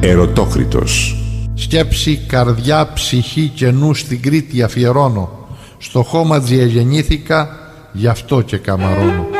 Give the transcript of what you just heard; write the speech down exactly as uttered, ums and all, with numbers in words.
Ερωτόκριτος. Σκέψη, καρδιά, ψυχή και νου στην Κρήτη αφιερώνω. Στο Χώματζι εγεννήθηκα, γι' αυτό και καμαρώνω.